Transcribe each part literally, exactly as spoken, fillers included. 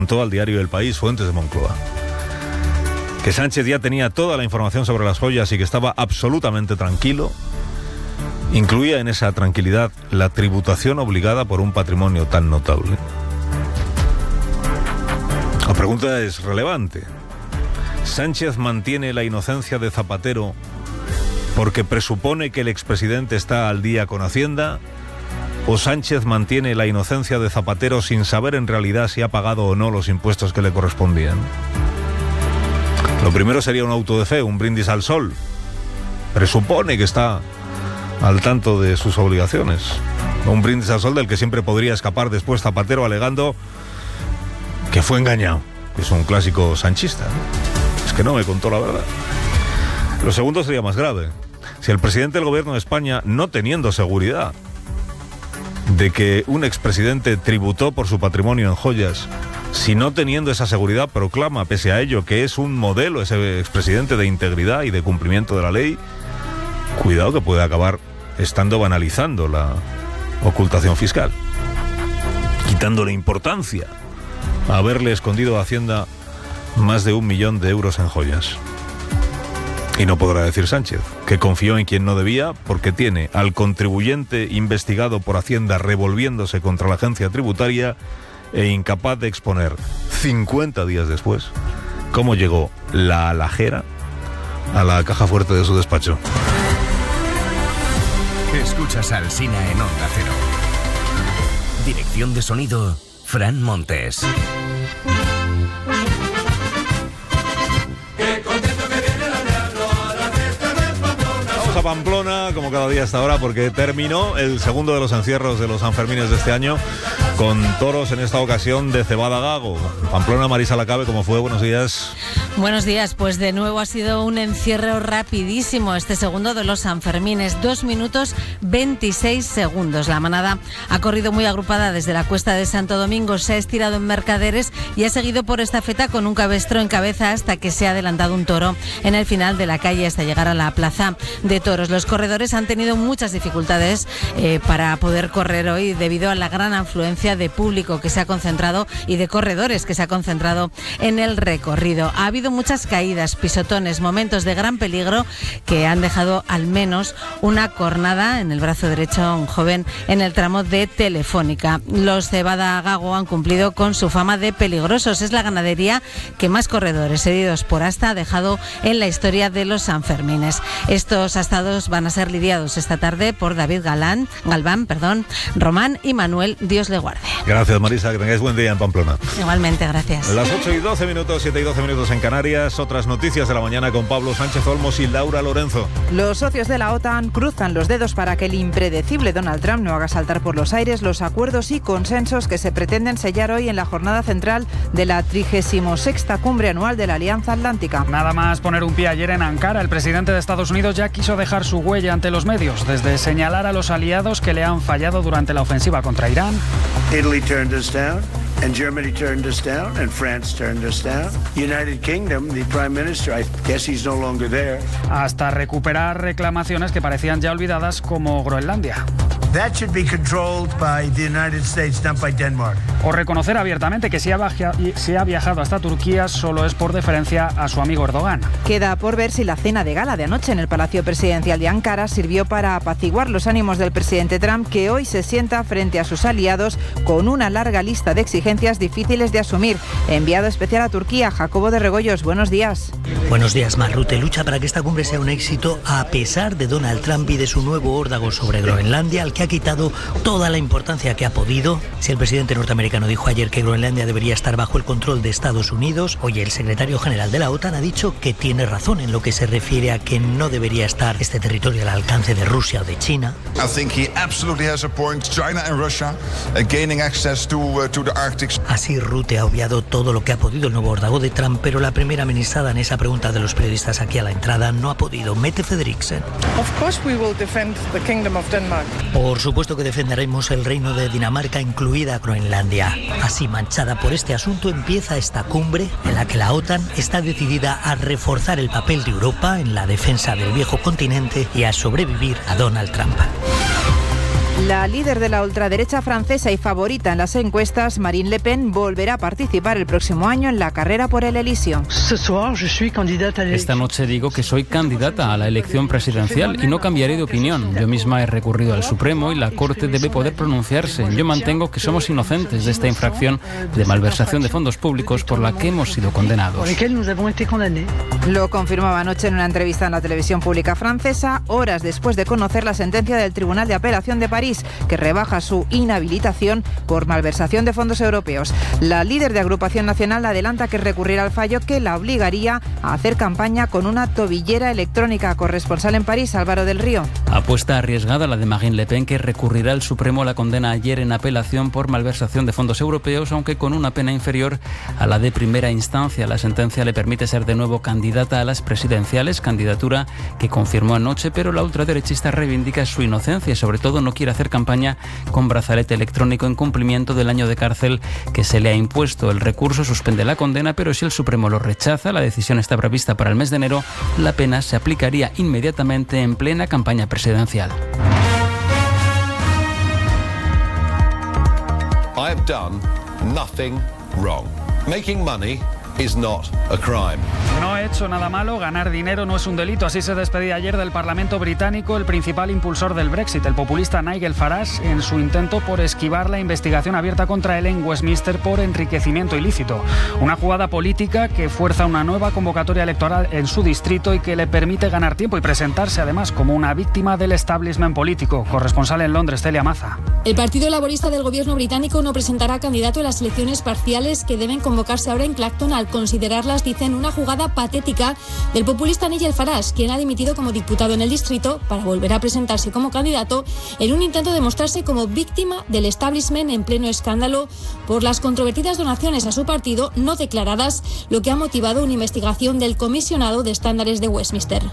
Contó al diario El País fuentes de Moncloa que Sánchez ya tenía toda la información sobre las joyas y que estaba absolutamente tranquilo. Incluía en esa tranquilidad la tributación obligada por un patrimonio tan notable. La pregunta es relevante. ¿Sánchez mantiene la inocencia de Zapatero porque presupone que el expresidente está al día con Hacienda? ¿O Sánchez mantiene la inocencia de Zapatero sin saber en realidad si ha pagado o no los impuestos que le correspondían? Lo primero sería un auto de fe, un brindis al sol. Presupone que está al tanto de sus obligaciones. Un brindis al sol del que siempre podría escapar después Zapatero alegando que fue engañado. Es un clásico sanchista, ¿no? Es que no me contó la verdad. Lo segundo sería más grave. Si el presidente del gobierno de España, no teniendo seguridad de que un expresidente tributó por su patrimonio en joyas, si no teniendo esa seguridad proclama, pese a ello, que es un modelo ese expresidente de integridad y de cumplimiento de la ley, cuidado que puede acabar estando banalizando la ocultación fiscal, quitándole importancia a haberle escondido a Hacienda más de un millón de euros en joyas. Y no podrá decir Sánchez que confió en quien no debía, porque tiene al contribuyente investigado por Hacienda revolviéndose contra la agencia tributaria e incapaz de exponer cincuenta días después cómo llegó la alajera a la caja fuerte de su despacho. Escuchas a Alsina en Onda Cero. Dirección de sonido, Fran Montes. A Pamplona, como cada día hasta ahora, porque terminó el segundo de los encierros de los Sanfermines de este año, con toros en esta ocasión de cebada gago. Pamplona, Marisa Lacabe, ¿cómo fue? Buenos días. Buenos días, pues de nuevo ha sido un encierro rapidísimo este segundo de los Sanfermines, dos minutos veintiséis segundos. La manada ha corrido muy agrupada desde la Cuesta de Santo Domingo, se ha estirado en Mercaderes y ha seguido por estafeta con un cabestro en cabeza hasta que se ha adelantado un toro en el final de la calle hasta llegar a la plaza de toros. Los corredores han tenido muchas dificultades eh, para poder correr hoy debido a la gran afluencia de público que se ha concentrado y de corredores que se ha concentrado en el recorrido. Ha habido muchas caídas, pisotones, momentos de gran peligro que han dejado al menos una cornada en el brazo derecho a un joven en el tramo de Telefónica. Los cebada gago han cumplido con su fama de peligrosos. Es la ganadería que más corredores heridos por asta ha dejado en la historia de los Sanfermines. Estos astados van a ser lidiados esta tarde por David Galán, Galván, perdón, Román y Manuel, Dios le guarde. Gracias, Marisa, que tengáis buen día en Pamplona. Igualmente, gracias. Las ocho y doce minutos, siete y doce minutos en Canarias. Otras noticias de la mañana con Pablo Sánchez Olmos y Laura Lorenzo. Los socios de la OTAN cruzan los dedos para que el impredecible Donald Trump no haga saltar por los aires los acuerdos y consensos que se pretenden sellar hoy en la jornada central de la trigésima sexta cumbre anual de la Alianza Atlántica. Nada más poner un pie ayer en Ankara, el presidente de Estados Unidos ya quiso dejar su huella ante los medios, desde señalar a los aliados que le han fallado durante la ofensiva contra Irán. Italy turned us down, and Germany turned us down, and France turned us down. United Kingdom, the Prime Minister, I guess he's no longer there. Hasta recuperar reclamaciones que parecían ya olvidadas, como Groenlandia. That should be controlled by the United States, not by Denmark. O reconocer abiertamente que si ha, viaja, si ha viajado hasta Turquía solo es por deferencia a su amigo Erdogan. Queda por ver si la cena de gala de anoche en el Palacio Presidencial de Ankara sirvió para apaciguar los ánimos del presidente Trump, que hoy se sienta frente a sus aliados con una larga lista de exigencias difíciles de asumir. Enviado especial a Turquía, Jacobo de Regoyos, buenos días. Buenos días, Marrute. Lucha para que esta cumbre sea un éxito a pesar de Donald Trump y de su nuevo órdago sobre Groenlandia, al que ha quitado toda la importancia que ha podido. Si el presidente norteamericano dijo ayer que Groenlandia debería estar bajo el control de Estados Unidos, hoy el secretario general de la OTAN ha dicho que tiene razón en lo que se refiere a que no debería estar este territorio al alcance de Rusia o de China. I think he absolutely has a point. China and Russia uh, gaining access to uh, to the Arctic. Así Rutte ha obviado todo lo que ha podido el nuevo órdago de Trump, pero la primera ministra danesa, pregunta de los periodistas aquí a la entrada, no ha podido. Mette Frederiksen. Of course we will defend the Kingdom of Denmark. Por supuesto que defenderemos el reino de Dinamarca, incluida Groenlandia. Así, manchada por este asunto, empieza esta cumbre en la que la OTAN está decidida a reforzar el papel de Europa en la defensa del viejo continente y a sobrevivir a Donald Trump. La líder de la ultraderecha francesa y favorita en las encuestas, Marine Le Pen, volverá a participar el próximo año en la carrera por el Elíseo. Esta noche digo que soy candidata a la elección presidencial y no cambiaré de opinión. Yo misma he recurrido al Supremo y la Corte debe poder pronunciarse. Yo mantengo que somos inocentes de esta infracción de malversación de fondos públicos por la que hemos sido condenados. Lo confirmaba anoche en una entrevista en la televisión pública francesa, horas después de conocer la sentencia del Tribunal de Apelación de París, que rebaja su inhabilitación por malversación de fondos europeos. La líder de Agrupación Nacional adelanta que recurrirá al fallo que la obligaría a hacer campaña con una tobillera electrónica. Corresponsal en París, Álvaro del Río. Apuesta arriesgada la de Marine Le Pen, que recurrirá al Supremo la condena ayer en apelación por malversación de fondos europeos, aunque con una pena inferior a la de primera instancia. La sentencia le permite ser de nuevo candidata a las presidenciales, candidatura que confirmó anoche, pero la ultraderechista reivindica su inocencia y sobre todo no quiere hacer campaña con brazalete electrónico en cumplimiento del año de cárcel que se le ha impuesto. El recurso suspende la condena, pero si el Supremo lo rechaza, la decisión está prevista para el mes de enero, la pena se aplicaría inmediatamente en plena campaña presidencial. I have done nothing wrong. Making money is not a crime. No he hecho nada malo, ganar dinero no es un delito. Así se despedía ayer del Parlamento británico el principal impulsor del Brexit, el populista Nigel Farage, en su intento por esquivar la investigación abierta contra él en Westminster por enriquecimiento ilícito. Una jugada política que fuerza una nueva convocatoria electoral en su distrito y que le permite ganar tiempo y presentarse además como una víctima del establishment político. Corresponsal en Londres, Celia Maza. El Partido Laborista del gobierno británico no presentará candidato en las elecciones parciales que deben convocarse ahora en Clacton, al considerarlas, dicen, una jugada patética del populista Nigel Farage, quien ha dimitido como diputado en el distrito para volver a presentarse como candidato en un intento de mostrarse como víctima del establishment en pleno escándalo por las controvertidas donaciones a su partido no declaradas, lo que ha motivado una investigación del comisionado de estándares de Westminster.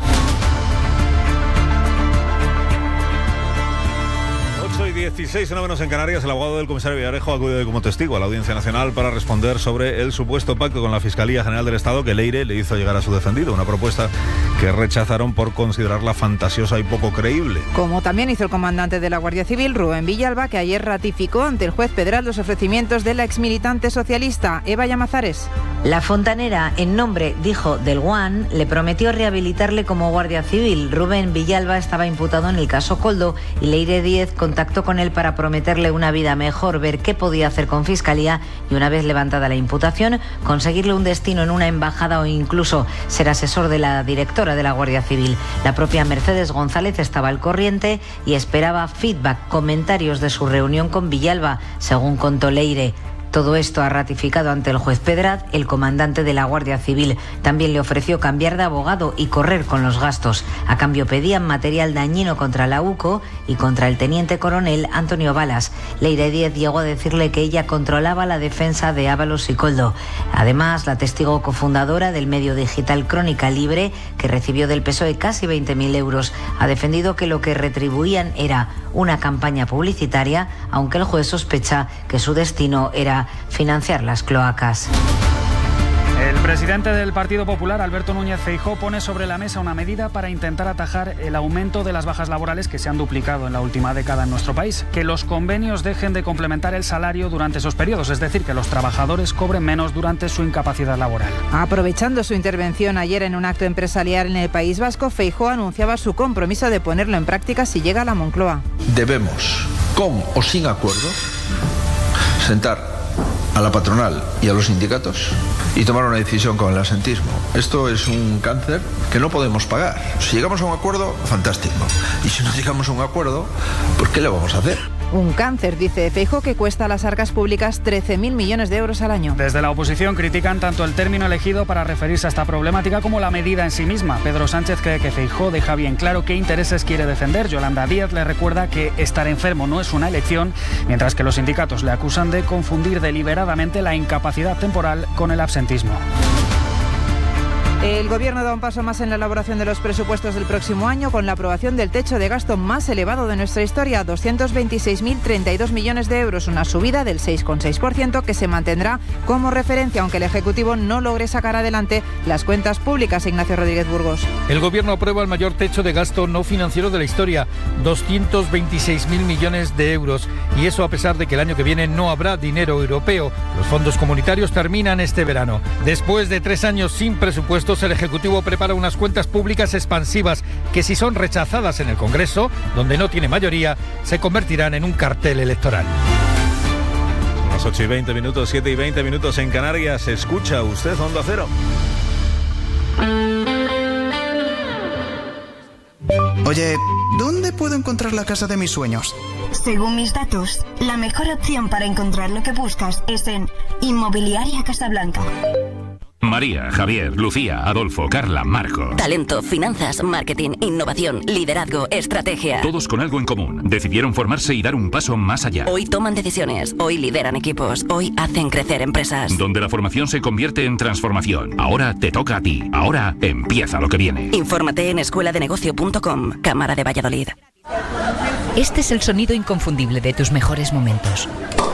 dieciséis, una menos en Canarias. El abogado del comisario Villarejo acude como testigo a la Audiencia Nacional para responder sobre el supuesto pacto con la Fiscalía General del Estado que Leire le hizo llegar a su defendido, una propuesta que rechazaron por considerarla fantasiosa y poco creíble. Como también hizo el comandante de la Guardia Civil, Rubén Villalba, que ayer ratificó ante el juez Pedral los ofrecimientos de la exmilitante socialista Eva Llamazares. La fontanera, en nombre, dijo, del Guan, le prometió rehabilitarle como guardia civil. Rubén Villalba estaba imputado en el caso Coldo y Leire Díez contactó con él para prometerle una vida mejor, ver qué podía hacer con Fiscalía y, una vez levantada la imputación, conseguirle un destino en una embajada o incluso ser asesor de la directora de la Guardia Civil. La propia Mercedes González estaba al corriente y esperaba feedback, comentarios de su reunión con Villalba, según contó Leire. Todo esto ha ratificado ante el juez Pedraz. El comandante de la Guardia Civil también le ofreció cambiar de abogado y correr con los gastos. A cambio pedían material dañino contra la U C O y contra el teniente coronel Antonio Balas. Leire Díez llegó a decirle que ella controlaba la defensa de Ábalos y Coldo. Además, la testigo cofundadora del medio digital Crónica Libre, que recibió del P S O E casi veinte mil euros, ha defendido que lo que retribuían era una campaña publicitaria, aunque el juez sospecha que su destino era financiar las cloacas. El presidente del Partido Popular, Alberto Núñez Feijóo, pone sobre la mesa una medida para intentar atajar el aumento de las bajas laborales que se han duplicado en la última década en nuestro país. Que los convenios dejen de complementar el salario durante esos periodos, es decir, que los trabajadores cobren menos durante su incapacidad laboral. Aprovechando su intervención ayer en un acto empresarial en el País Vasco, Feijóo anunciaba su compromiso de ponerlo en práctica si llega a la Moncloa. Debemos, con o sin acuerdo, sentar a la patronal y a los sindicatos y tomar una decisión con el asentismo. Esto es un cáncer que no podemos pagar. Si llegamos a un acuerdo, fantástico. Y si no llegamos a un acuerdo, ¿pues qué le vamos a hacer? Un cáncer, dice Feijóo, que cuesta a las arcas públicas trece mil millones de euros al año. Desde la oposición critican tanto el término elegido para referirse a esta problemática como la medida en sí misma. Pedro Sánchez cree que Feijóo deja bien claro qué intereses quiere defender. Yolanda Díaz le recuerda que estar enfermo no es una elección, mientras que los sindicatos le acusan de confundir deliberadamente la incapacidad temporal con el absentismo. El Gobierno da un paso más en la elaboración de los presupuestos del próximo año con la aprobación del techo de gasto más elevado de nuestra historia, doscientos veintiséis mil treinta y dos millones de euros, una subida del seis coma seis por ciento que se mantendrá como referencia, aunque el Ejecutivo no logre sacar adelante las cuentas públicas. Ignacio Rodríguez Burgos. El Gobierno aprueba el mayor techo de gasto no financiero de la historia, doscientos veintiséis mil millones de euros, y eso a pesar de que el año que viene no habrá dinero europeo. Los fondos comunitarios terminan este verano. Después de tres años sin presupuesto, el Ejecutivo prepara unas cuentas públicas expansivas que, si son rechazadas en el Congreso, donde no tiene mayoría, se convertirán en un cartel electoral. Las ocho y veinte minutos, siete y veinte minutos en Canarias. Escucha usted Onda Cero. Oye, ¿dónde puedo encontrar la casa de mis sueños? Según mis datos, la mejor opción para encontrar lo que buscas es en Inmobiliaria Casablanca. María, Javier, Lucía, Adolfo, Carla, Marco. Talento, finanzas, marketing, innovación, liderazgo, estrategia. Todos con algo en común. Decidieron formarse y dar un paso más allá. Hoy toman decisiones, hoy lideran equipos, hoy hacen crecer empresas. Donde la formación se convierte en transformación. Ahora te toca a ti. Ahora empieza lo que viene. Infórmate en escuela de negocio punto com, Cámara de Valladolid. Este es el sonido inconfundible de tus mejores momentos.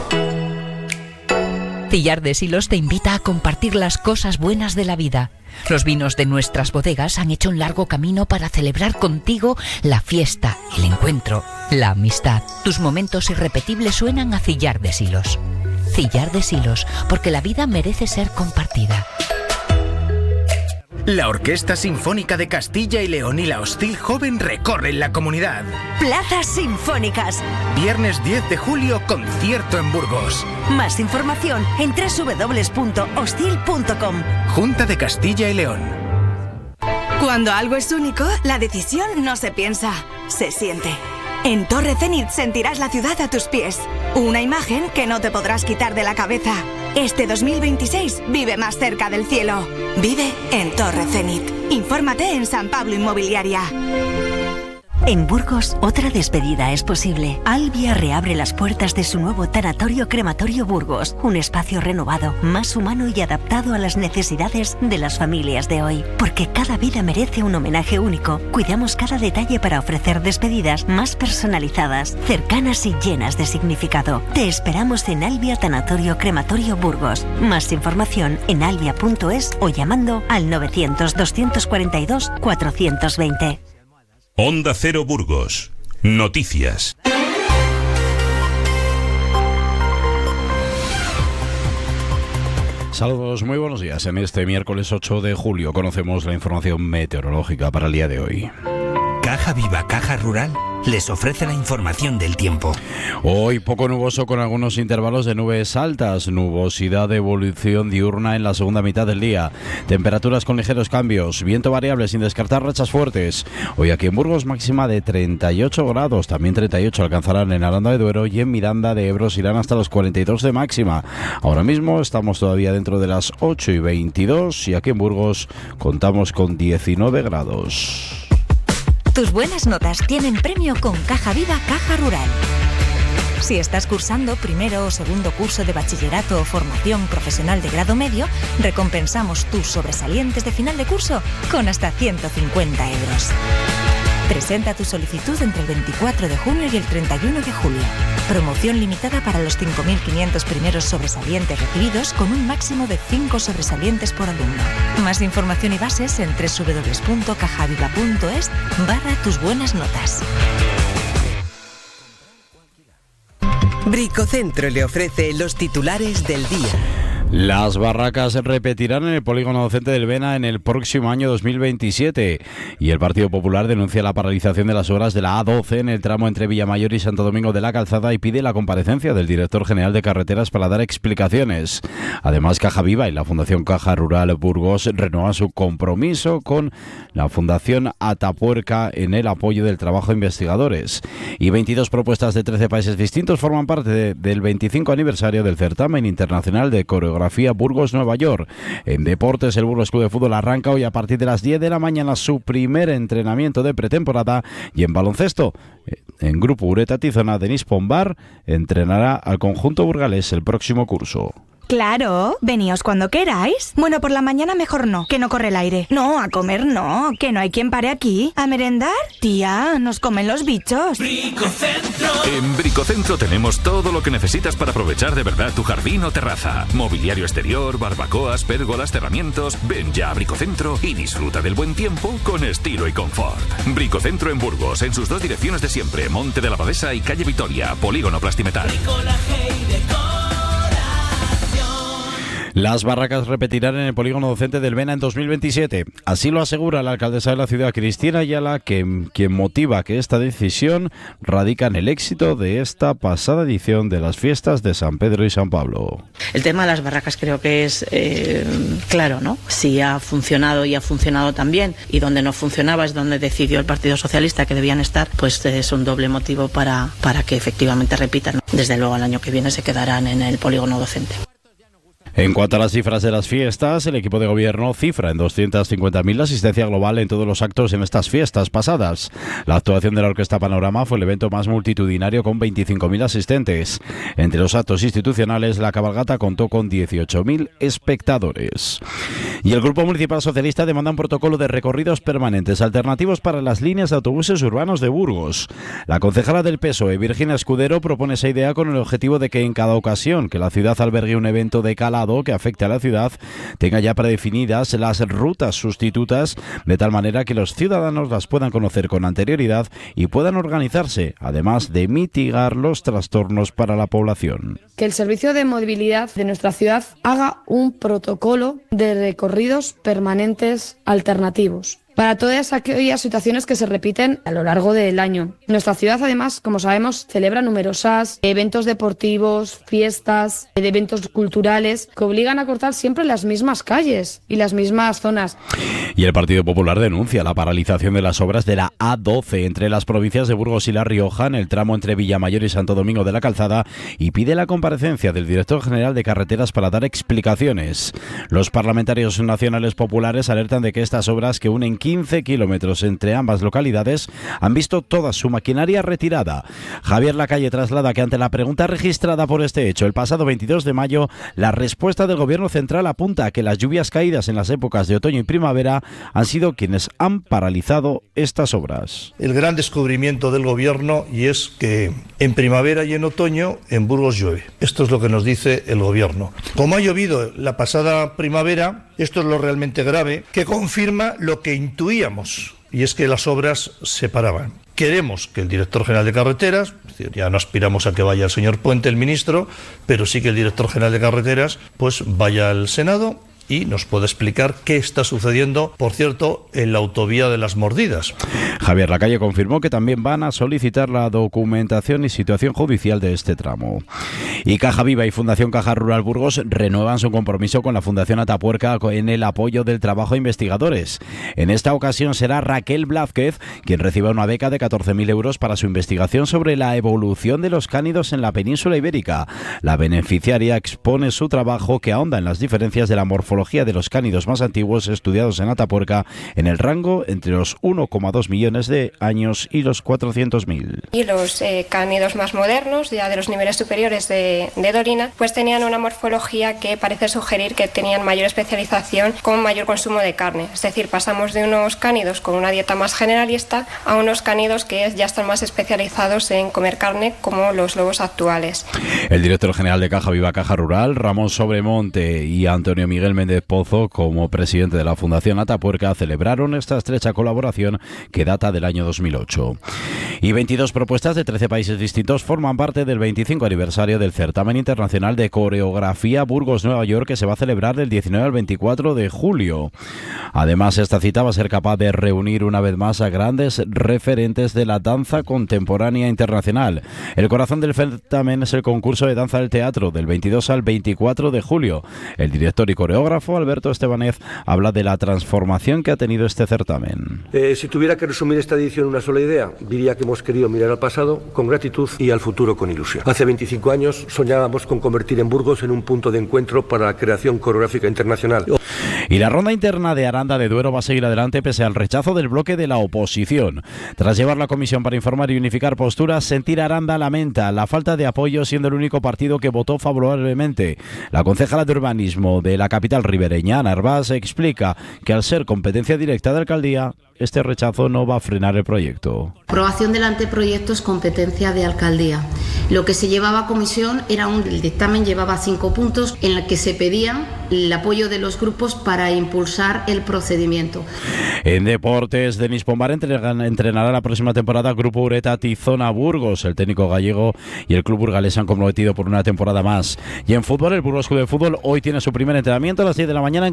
Cillar de Silos te invita a compartir las cosas buenas de la vida. Los vinos de nuestras bodegas han hecho un largo camino para celebrar contigo la fiesta, el encuentro, la amistad. Tus momentos irrepetibles suenan a Cillar de Silos. Cillar de Silos, porque la vida merece ser compartida. La Orquesta Sinfónica de Castilla y León y la Hostil Joven recorren la comunidad. Plazas sinfónicas. Viernes diez de julio, concierto en Burgos. Más información en doble u doble u doble u punto hostil punto com. Junta de Castilla y León. Cuando algo es único, la decisión no se piensa, se siente. En Torre Zenit sentirás la ciudad a tus pies. Una imagen que no te podrás quitar de la cabeza. Este dos mil veintiséis vive más cerca del cielo. Vive en Torre Zenit. Infórmate en San Pablo Inmobiliaria. En Burgos, otra despedida es posible. Albia reabre las puertas de su nuevo tanatorio crematorio Burgos, un espacio renovado, más humano y adaptado a las necesidades de las familias de hoy. Porque cada vida merece un homenaje único, cuidamos cada detalle para ofrecer despedidas más personalizadas, cercanas y llenas de significado. Te esperamos en Albia Tanatorio Crematorio Burgos. Más información en albia punto es o llamando al novecientos, doscientos cuarenta y dos, cuatrocientos veinte. Onda Cero Burgos. Noticias. Saludos, muy buenos días. En este miércoles ocho de julio conocemos la información meteorológica para el día de hoy. Caja Viva, Caja Rural, les ofrece la información del tiempo. Hoy poco nuboso con algunos intervalos de nubes altas, nubosidad de evolución diurna en la segunda mitad del día, temperaturas con ligeros cambios, viento variable sin descartar rachas fuertes. Hoy aquí en Burgos máxima de treinta y ocho grados, también treinta y ocho alcanzarán en Aranda de Duero y en Miranda de Ebro irán hasta los cuarenta y dos de máxima. Ahora mismo estamos todavía dentro de las ocho y veintidós y aquí en Burgos contamos con diecinueve grados. Tus buenas notas tienen premio con Caja Viva, Caja Rural. Si estás cursando primero o segundo curso de bachillerato o formación profesional de grado medio, recompensamos tus sobresalientes de final de curso con hasta ciento cincuenta euros. Presenta tu solicitud entre el veinticuatro de junio y el treinta y uno de julio. Promoción limitada para los cinco mil quinientos primeros sobresalientes recibidos con un máximo de cinco sobresalientes por alumno. Más información y bases en doble u doble u doble u punto cajaviva punto es barra tus buenas notas. Bricocentro le ofrece los titulares del día. Las barracas repetirán en el polígono docente del Bena en el próximo año dos mil veintisiete y el Partido Popular denuncia la paralización de las obras de la A doce en el tramo entre Villamayor y Santo Domingo de la Calzada y pide la comparecencia del director general de carreteras para dar explicaciones. Además, Caja Viva y la Fundación Caja Rural Burgos renuevan su compromiso con la Fundación Atapuerca en el apoyo del trabajo de investigadores. Y veintidós propuestas de trece países distintos forman parte de, del veinticinco aniversario del certamen internacional de coreografía Burgos Nueva York. En deportes, el Burgos Club de Fútbol arranca hoy a partir de las diez de la mañana su primer entrenamiento de pretemporada y en baloncesto, en Grupo Ureta Tizona, Denis Pombar entrenará al conjunto burgalés el próximo curso. Claro, veníos cuando queráis. Bueno, por la mañana mejor no, que no corre el aire. No, a comer no, que no hay quien pare aquí. ¿A merendar? Tía, nos comen los bichos. Bricocentro. En Bricocentro tenemos todo lo que necesitas para aprovechar de verdad tu jardín o terraza. Mobiliario exterior, barbacoas, pérgolas, cerramientos. Ven ya a Bricocentro y disfruta del buen tiempo con estilo y confort. Bricocentro en Burgos, en sus dos direcciones de siempre, Monte de la Abadesa y Calle Vitoria, Polígono Plastimetal. Las barracas repetirán en el polígono docente del Bena en dos mil veintisiete. Así lo asegura la alcaldesa de la ciudad, Cristina Ayala, que, quien motiva que esta decisión radica en el éxito de esta pasada edición de las fiestas de San Pedro y San Pablo. El tema de las barracas creo que es eh, claro, ¿no? Si ha funcionado y ha funcionado también, y donde no funcionaba es donde decidió el Partido Socialista que debían estar, pues es un doble motivo para, para que efectivamente repitan. Desde luego el año que viene se quedarán en el polígono docente. En cuanto a las cifras de las fiestas, el equipo de gobierno cifra en doscientos cincuenta mil la asistencia global en todos los actos en estas fiestas pasadas. La actuación de la Orquesta Panorama fue el evento más multitudinario con veinticinco mil asistentes. Entre los actos institucionales, la cabalgata contó con dieciocho mil espectadores. Y el Grupo Municipal Socialista demanda un protocolo de recorridos permanentes alternativos para las líneas de autobuses urbanos de Burgos. La concejala del P S O E, Virginia Escudero, propone esa idea con el objetivo de que en cada ocasión que la ciudad albergue un evento de calado que afecte a la ciudad, tenga ya predefinidas las rutas sustitutas, de tal manera que los ciudadanos las puedan conocer con anterioridad y puedan organizarse, además de mitigar los trastornos para la población. Que el Servicio de Movilidad de nuestra ciudad haga un protocolo de recorridos permanentes alternativos para todas aquellas situaciones que se repiten a lo largo del año. Nuestra ciudad, además, como sabemos, celebra numerosos eventos deportivos, fiestas, eventos culturales que obligan a cortar siempre las mismas calles y las mismas zonas. Y el Partido Popular denuncia la paralización de las obras de la A doce entre las provincias de Burgos y La Rioja en el tramo entre Villamayor y Santo Domingo de la Calzada y pide la comparecencia del director general de carreteras para dar explicaciones. Los parlamentarios nacionales populares alertan de que estas obras, que unen quince kilómetros entre ambas localidades, han visto toda su maquinaria retirada. Javier Lacalle traslada que ante la pregunta registrada por este hecho el pasado veintidós de mayo, la respuesta del Gobierno central apunta a que las lluvias caídas en las épocas de otoño y primavera han sido quienes han paralizado estas obras. El gran descubrimiento del Gobierno, y es que en primavera y en otoño en Burgos llueve. Esto es lo que nos dice el Gobierno. Como ha llovido la pasada primavera, esto es lo realmente grave, que confirma lo que intuíamos, y es que las obras se paraban. Queremos que el director general de carreteras, es decir, ya no aspiramos a que vaya el señor Puente, el ministro, pero sí que el director general de carreteras pues vaya al Senado y nos puede explicar qué está sucediendo, por cierto, en la autovía de Las Mordidas. Javier Lacalle confirmó que también van a solicitar la documentación y situación judicial de este tramo. Y Caja Viva y Fundación Caja Rural Burgos renuevan su compromiso con la Fundación Atapuerca en el apoyo del trabajo a investigadores. En esta ocasión será Raquel Blázquez quien reciba una beca de catorce mil euros para su investigación sobre la evolución de los cánidos en la península ibérica. La beneficiaria expone su trabajo, que ahonda en las diferencias de la morfología de los cánidos más antiguos estudiados en Atapuerca en el rango entre los uno coma dos millones de años y los cuatrocientos mil. Y los eh, cánidos más modernos, ya de los niveles superiores de, de Dorina, pues tenían una morfología que parece sugerir que tenían mayor especialización con mayor consumo de carne. Es decir, pasamos de unos cánidos con una dieta más generalista a unos cánidos que ya están más especializados en comer carne, como los lobos actuales. El director general de Caja Viva Caja Rural, Ramón Sobremonte, y Antonio Miguel Méndez Pozo, como presidente de la Fundación Atapuerca, celebraron esta estrecha colaboración que data del año dos mil ocho. Y veintidós propuestas de trece países distintos forman parte del veinticinco aniversario del Certamen Internacional de Coreografía Burgos Nueva York, que se va a celebrar del diecinueve al veinticuatro de julio. Además, esta cita va a ser capaz de reunir una vez más a grandes referentes de la danza contemporánea internacional. El corazón del certamen es el concurso de danza del teatro del veintidós al veinticuatro de julio. El director y coreógrafo Alberto Estebanez habla de la transformación que ha tenido este certamen. Eh, si tuviera que resumir esta edición en una sola idea, diría que hemos querido mirar al pasado con gratitud y al futuro con ilusión. Hace veinticinco años soñábamos con convertir en Burgos en un punto de encuentro para la creación coreográfica internacional. Y Y la ronda interna de Aranda de Duero va a seguir adelante pese al rechazo del bloque de la oposición. Tras llevar la comisión para informar y unificar posturas, Sentir Aranda lamenta la falta de apoyo, siendo el único partido que votó favorablemente. La concejala de urbanismo de la capital ribereña, Ana Hervás, explica que al ser competencia directa de alcaldía, este rechazo no va a frenar el proyecto. La aprobación del anteproyecto es competencia de alcaldía. Lo que se llevaba a comisión era un, el dictamen llevaba cinco puntos en el que se pedía el apoyo de los grupos para impulsar el procedimiento. En deportes, Denis Pombar entrenará la próxima temporada Grupo Ureta Tizona Burgos. El técnico gallego y el club burgalés se han comprometido por una temporada más. Y en fútbol, el Burgos Club de Fútbol hoy tiene su primer entrenamiento a las diez de la mañana en